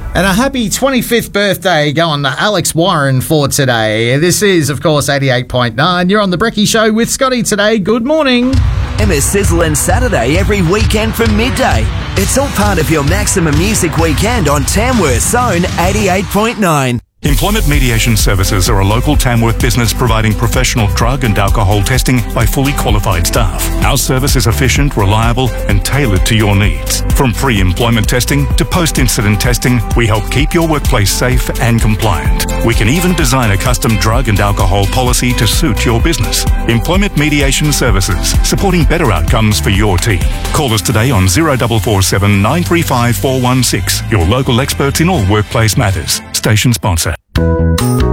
And a happy 25th birthday going to Alex Warren for today. This is, of course, 88.9. You're on The Brekkie Show with Scotty today. Good morning. Emma's Sizzlin' Saturday every weekend from midday. It's all part of your maximum music weekend on Tamworth's own 88.9. Employment Mediation Services are a local Tamworth business providing professional drug and alcohol testing by fully qualified staff. Our service is efficient, reliable and tailored to your needs. From pre-employment testing to post-incident testing, we help keep your workplace safe and compliant. We can even design a custom drug and alcohol policy to suit your business. Employment Mediation Services, supporting better outcomes for your team. Call us today on 0447 935 416. Your local experts in all workplace matters. Station sponsor.